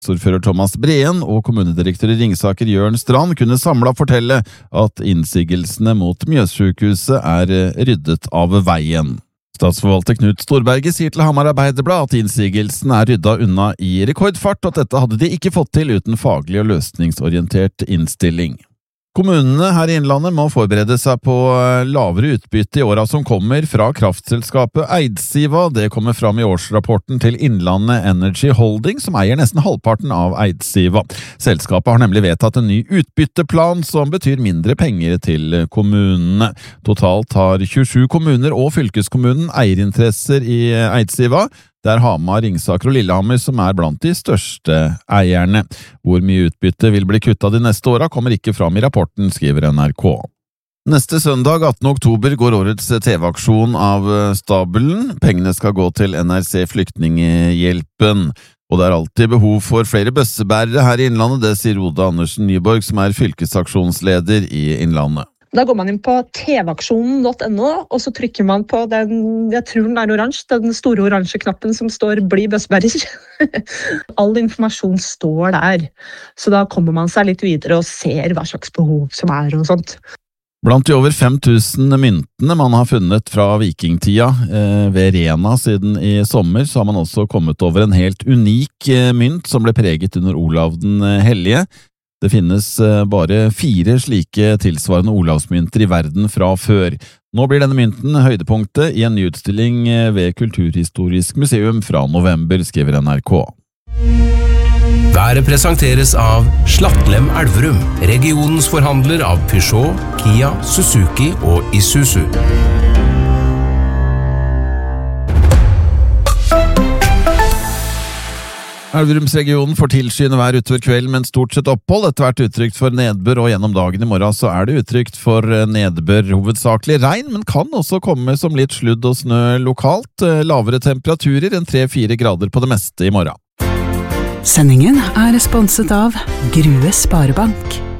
Ordfører Thomas Breen og kommunedirektør i Ringsaker Jørn Strand kunne samlet fortelle at innsigelsene mot Mjøssykehuset ryddet av veien. Statsforvalter Knut Storberget sier til Hamar Arbeiderblad at innsigelsen rydda unna i rekordfart, og at dette hadde de ikke fått til uten faglig og løsningsorientert innstilling. Kommunene her i Innlandet må forberede seg på lavere utbytte i åra som kommer fra kraftselskapet Eidsiva. Det kommer fram i årsrapporten til Innlandet Energy Holding, som eier nesten halvparten av Eidsiva. Selskapet har nemlig vedtatt en ny utbytteplan som betyr mindre penger til kommunene. Totalt har 27 kommuner og fylkeskommunen eierinteresser i Eidsiva. Det Hamar, Ringsaker og Lillehammer som blant de største eierne. Hvor mye utbytte vil bli kuttet de neste åra kommer ikke fram i rapporten, skriver NRK. Neste søndag, 18. oktober, går årets TV-aksjon av stabelen. Pengene skal gå til NRC Flyktninghjelpen. Og det alltid behov for flere bøssebærere her i Innlandet, det sier Oda Andersen Nyborg, som fylkesaksjonsleder i Innlandet. Da går man inn på tvaksjonen.no, og så trykker man på den, jeg tror den oransje, den store oransje knappen som står «Bli bøssebærer». All informasjon står der, så da kommer man seg litt videre og ser hva slags behov som og sånt. Blant de over 5000 myntene man har funnet fra vikingtida ved Rena siden i sommer, så har man også kommet over en helt unik mynt som ble preget under Olav den Hellige. Det finnes bare 4 slike tilsvarende Olavsmynter i verden fra før. Nå blir denne mynten høydepunktet i en ny utstilling ved Kulturhistorisk museum fra november, skriver NRK. Været presenteres av Slattlem Elverum, regionens forhandler av Peugeot, Kia, Suzuki og Isuzu. Elverumsregionen får tilskyende vær utover kvelden, men stort sett opphold. Etter hvert utrygt for nedbør, og gjennom dagen i morgen så det utrygt for nedbør, hovedsakelig regn, men kan også komme som litt sludd og snø lokalt. Lavere temperaturer enn 3-4 grader på det meste i morgen. Sendingen sponset av Grue Sparebank.